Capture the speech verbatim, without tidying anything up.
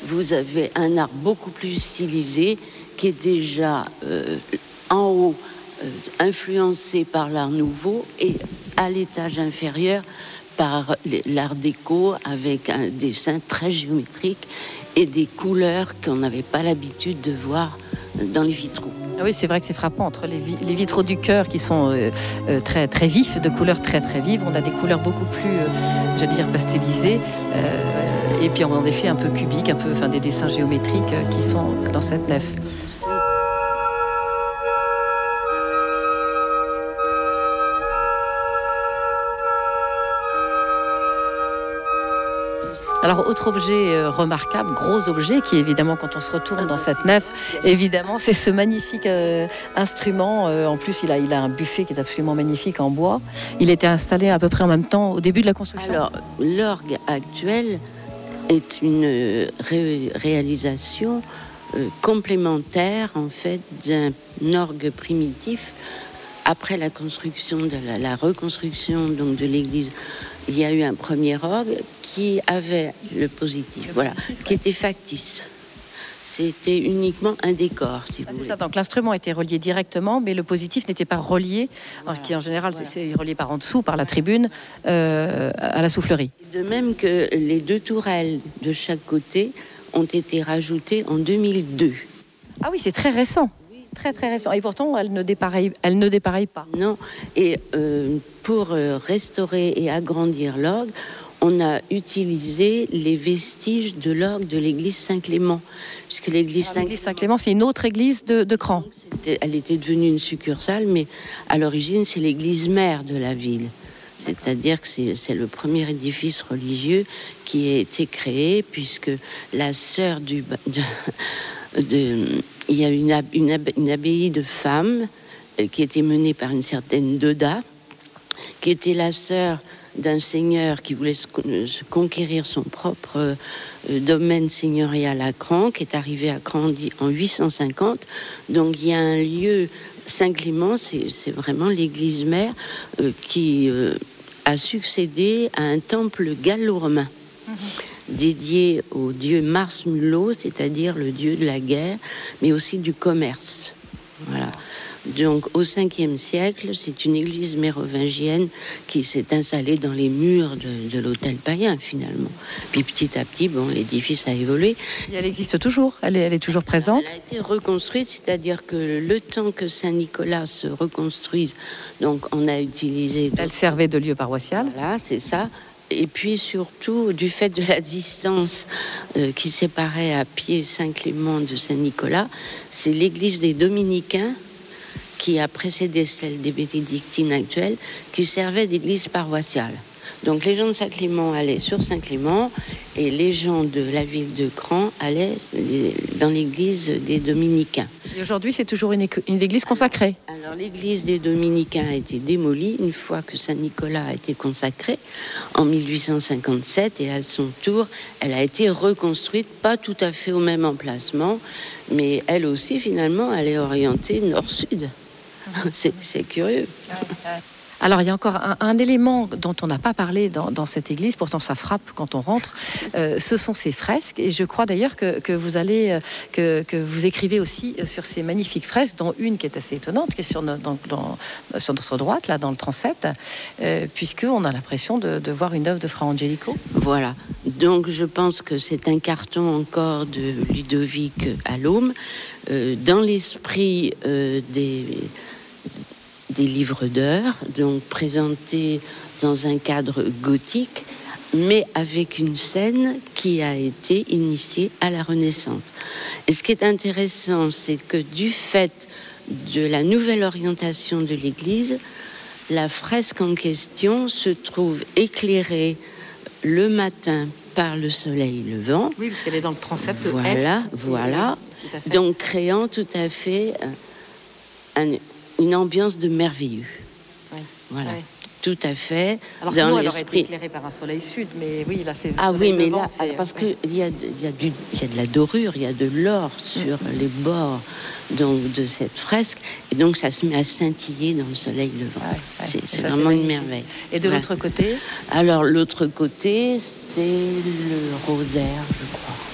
vous avez un art beaucoup plus stylisé qui est déjà euh, en haut euh, influencé par l'art nouveau et à l'étage inférieur par l'art déco avec un dessin très géométrique et des couleurs qu'on n'avait pas l'habitude de voir dans les vitraux. Ah oui, c'est vrai que c'est frappant entre les, vi- les vitraux du chœur qui sont euh, euh, très, très vifs, de couleurs très très vives. On a des couleurs beaucoup plus, euh, j'allais dire, pastelisées. Euh, et puis en effet un peu cubiques, un peu, enfin, des dessins géométriques euh, qui sont dans cette nef. Alors, autre objet euh, remarquable, gros objet, qui évidemment, quand on se retourne dans cette nef, évidemment, c'est ce magnifique euh, instrument. Euh, en plus, il a, il a un buffet qui est absolument magnifique en bois. Il était installé à peu près en même temps au début de la construction. Alors, l'orgue actuel est une ré- réalisation euh, complémentaire, en fait, d'un orgue primitif. Après la construction, de la, la reconstruction donc, de l'église, il y a eu un premier orgue qui avait le positif, le voilà, positif, qui ouais. était factice. C'était uniquement un décor, si ah, vous c'est voulez. Ça. Donc l'instrument était relié directement, mais le positif n'était pas relié, voilà, alors, qui en général voilà. c'est relié par en dessous, par la tribune, euh, à la soufflerie. De même que les deux tourelles de chaque côté ont été rajoutées en deux mille deux. Ah oui, c'est très récent. Très très récent. Et pourtant, elle ne dépareille, elle ne dépareille pas. Non. Et euh, pour euh, restaurer et agrandir l'orgue, on a utilisé les vestiges de l'orgue de l'église Saint-Clément. Puisque l'église Saint-Clément, l'église Saint-Clément, c'est une autre église de, de Cran. C'était, elle était devenue une succursale, mais à l'origine, c'est l'église mère de la ville. C'est-à-dire que c'est, c'est le premier édifice religieux qui a été créé, puisque la sœur du... De, de, il y a une, ab, une, ab, une abbaye de femmes euh, qui était menée par une certaine Doda, qui était la sœur d'un seigneur qui voulait se, se conquérir son propre euh, domaine seigneurial à Cran, qui est arrivé à Cran en huit cent cinquante. Donc il y a un lieu, Saint-Clément, c'est, c'est vraiment l'église mère euh, qui euh, a succédé à un temple gallo-romain. Mmh. Dédié au dieu Mars Mullo, c'est-à-dire le dieu de la guerre, mais aussi du commerce. Voilà. Donc, au cinquième siècle, c'est une église mérovingienne qui s'est installée dans les murs de, de l'hôtel païen, finalement. Puis, petit à petit, bon, l'édifice a évolué. Et elle existe toujours, elle est, elle est toujours présente. Elle a été reconstruite, c'est-à-dire que le temps que Saint-Nicolas se reconstruise, donc, on a utilisé... Elle servait de lieu paroissial. Voilà, c'est ça. Et puis surtout, du fait de la distance euh, qui séparait à pied Saint-Clément de Saint-Nicolas, c'est l'église des Dominicains qui a précédé celle des Bénédictines actuelles, qui servait d'église paroissiale. Donc les gens de Saint-Clément allaient sur Saint-Clément et les gens de la ville de Cran allaient dans l'église des Dominicains. Et aujourd'hui, c'est toujours une, une église consacrée. Alors, alors l'église des Dominicains a été démolie une fois que Saint-Nicolas a été consacré en mille huit cent cinquante-sept et à son tour, elle a été reconstruite, pas tout à fait au même emplacement, mais elle aussi finalement, elle est orientée nord-sud. C'est, c'est curieux. Alors, il y a encore un, un élément dont on n'a pas parlé dans, dans cette église, pourtant ça frappe quand on rentre, euh, ce sont ces fresques. Et je crois d'ailleurs que, que vous allez, que, que vous écrivez aussi sur ces magnifiques fresques, dont une qui est assez étonnante, qui est sur, no, dans, dans, sur notre droite, là, dans le transept, euh, puisqu'on a l'impression de, de voir une œuvre de Fra Angelico. Voilà. Donc, je pense que c'est un carton encore de Ludovic Allôme, euh, dans l'esprit euh, des... des livres d'heures, donc présentés dans un cadre gothique, mais avec une scène qui a été initiée à la Renaissance. Et ce qui est intéressant, c'est que du fait de la nouvelle orientation de l'église, la fresque en question se trouve éclairée le matin par le soleil levant. Oui, parce qu'elle est dans le transept de voilà, Est. Voilà, voilà. Donc créant tout à fait un... une ambiance de merveilleux. Oui. Voilà, oui. Tout à fait. Alors sinon, elle aurait été éclairée par un soleil sud, mais oui, là, c'est le ah soleil oui, mais levant, là, c'est... parce qu'il y a, y, a du, y a de la dorure, il y a de l'or sur mmh. les bords donc, de cette fresque, et donc ça se met à scintiller dans le soleil levant. Ouais, ouais. C'est, c'est ça, vraiment c'est une merveille. Et de voilà. l'autre côté ? Alors, l'autre côté, c'est le rosaire, je crois.